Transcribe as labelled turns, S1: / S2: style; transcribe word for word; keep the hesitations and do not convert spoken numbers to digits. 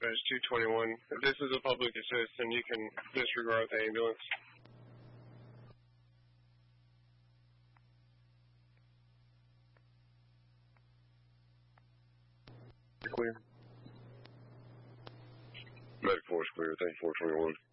S1: dispatch two twenty-one. If this is a public assist, then you can disregard the ambulance.
S2: Clear. Medic force clear. Thank you, four twenty-one.